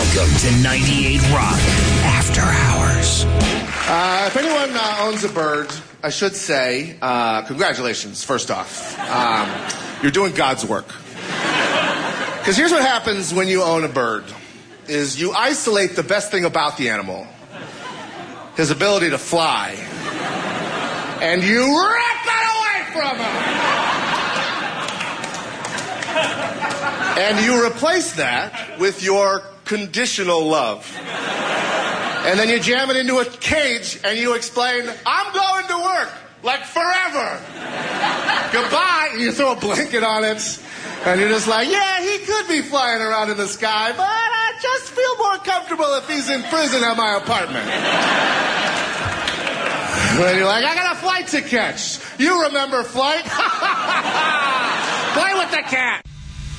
Welcome to 98 Rock After Hours. If anyone owns a bird, I should say, congratulations, first off. You're doing God's work. Because here's what happens when you own a bird, is you isolate the best thing about the animal, his ability to fly, and you rip that away from him. And you replace that with your conditional love. And then you jam it into a cage and you explain, I'm going to work, like forever. Goodbye. And you throw a blanket on it. And you're just like, yeah, he could be flying around in the sky, but I just feel more comfortable if he's in prison at my apartment. And you're like, I got a flight to catch. You remember flight? Play with the cat.